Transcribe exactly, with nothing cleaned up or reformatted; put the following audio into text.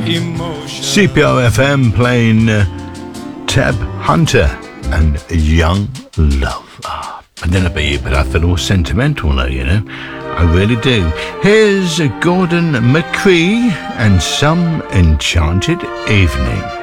C P R F M playing uh, Tab Hunter and Young Love. Ah, I don't know about you, but I feel all sentimental now, you know. I really do. Here's Gordon McCree and Some Enchanted Evening.